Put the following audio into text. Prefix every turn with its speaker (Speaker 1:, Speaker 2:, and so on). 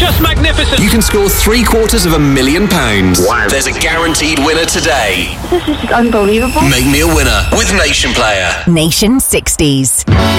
Speaker 1: just magnificent.
Speaker 2: You can score £750,000. Wow. There's a guaranteed winner today.
Speaker 3: This is unbelievable.
Speaker 2: Make me a winner with Nation Player.
Speaker 4: Nation 60s.